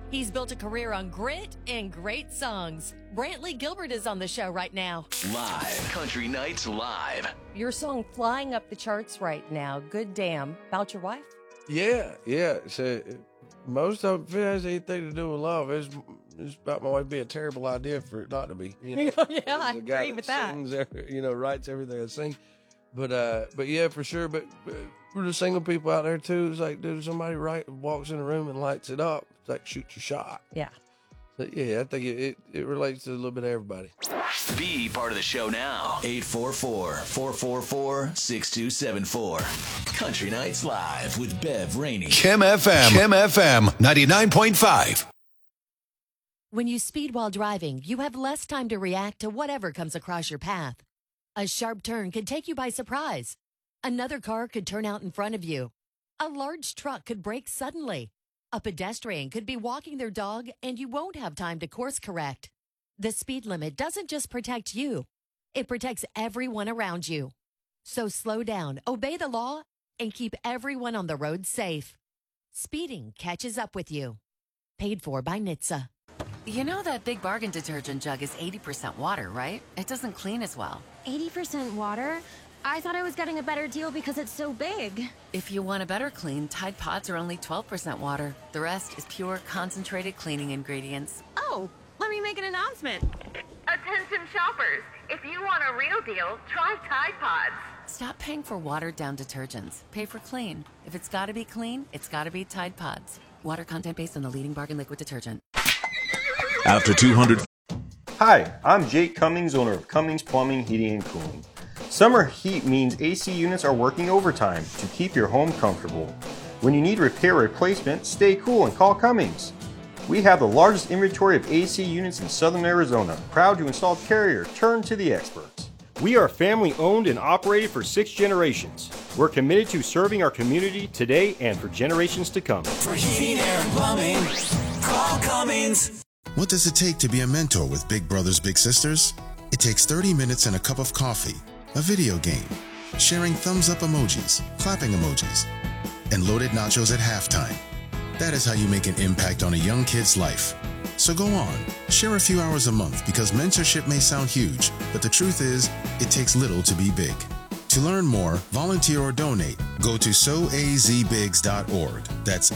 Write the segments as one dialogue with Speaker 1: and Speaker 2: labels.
Speaker 1: He's built a career on grit and great songs. Brantley Gilbert is on the show right now.
Speaker 2: Live. Country Nights Live.
Speaker 1: Your song flying up the charts right now, Good Damn, about your wife?
Speaker 3: Yeah. So most of it, if it has anything to do with love, it's about my wife being a terrible idea for it not to be. You know?
Speaker 1: Yeah, I agree with that.
Speaker 3: Sings, writes everything I sing. But yeah, for sure. But for the single people out there too, it's like, dude, somebody walks in the room and lights it up. It's like shoot your shot.
Speaker 1: Yeah.
Speaker 3: So yeah, I think it relates to a little bit of everybody.
Speaker 2: Be part of the show now. 844-444-6274. Country Nights Live with Bev Rainey.
Speaker 4: Kim FM 99.5.
Speaker 1: When you speed while driving, you have less time to react to whatever comes across your path. A sharp turn could take you by surprise. Another car could turn out in front of you. A large truck could brake suddenly. A pedestrian could be walking their dog and you won't have time to course correct. The speed limit doesn't just protect you. It protects everyone around you. So slow down, obey the law, and keep everyone on the road safe. Speeding catches up with you. Paid for by NHTSA.
Speaker 5: You know that Big Bargain detergent jug is 80% water, right? It doesn't clean as well.
Speaker 6: 80% water? I thought I was getting a better deal because it's so big.
Speaker 5: If you want a better clean, Tide Pods are only 12% water. The rest is pure, concentrated cleaning ingredients.
Speaker 6: Oh, let me make an announcement.
Speaker 7: Attention shoppers, if you want a real deal, try Tide Pods.
Speaker 5: Stop paying for watered-down detergents. Pay for clean. If it's got to be clean, it's got to be Tide Pods. Water content based on the leading bargain liquid detergent.
Speaker 4: After 200.
Speaker 8: Hi, I'm Jake Cummings, owner of Cummings Plumbing, Heating, and Cooling. Summer heat means AC units are working overtime to keep your home comfortable. When you need repair or replacement, stay cool and call Cummings. We have the largest inventory of AC units in Southern Arizona. Proud to install Carrier. Turn to the experts. We are family owned and operated for 6 generations. We're committed to serving our community today and for generations to come.
Speaker 2: For heating, air, and plumbing, call Cummings.
Speaker 4: What does it take to be a mentor with Big Brothers Big Sisters? It takes 30 minutes and a cup of coffee, a video game, sharing thumbs up emojis, clapping emojis, and loaded nachos at halftime. That is how you make an impact on a young kid's life. So go on, share a few hours a month because mentorship may sound huge, but the truth is, it takes little to be big. To learn more, volunteer or donate, go to soazbigs.org. That's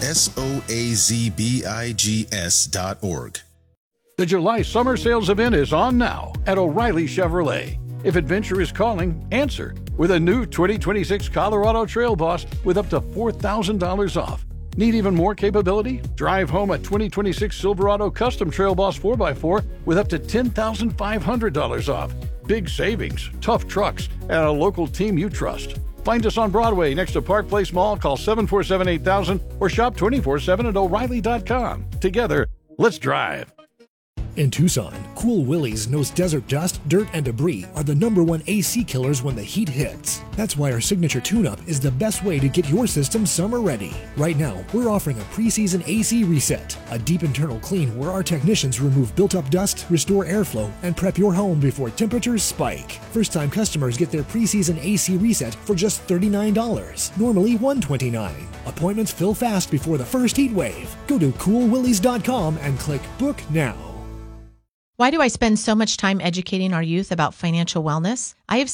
Speaker 4: SOAZBIGS.org.
Speaker 9: The July summer sales event is on now at O'Reilly Chevrolet. If adventure is calling, answer with a new 2026 Colorado Trail Boss with up to $4,000 off. Need even more capability? Drive home a 2026 Silverado Custom Trail Boss 4x4 with up to $10,500 off. Big savings, tough trucks, and a local team you trust. Find us on Broadway next to Park Place Mall. Call 747-8000 or shop 24/7 at O'Reilly.com. Together, let's drive.
Speaker 10: In Tucson, Cool Willie's knows desert dust, dirt, and debris are the #1 AC killers when the heat hits. That's why our signature tune-up is the best way to get your system summer ready. Right now, we're offering a preseason AC reset, a deep internal clean where our technicians remove built-up dust, restore airflow, and prep your home before temperatures spike. First-time customers get their preseason AC reset for just $39, normally $129. Appointments fill fast before the first heat wave. Go to coolwillies.com and click Book Now.
Speaker 11: Why do I spend so much time educating our youth about financial wellness? I have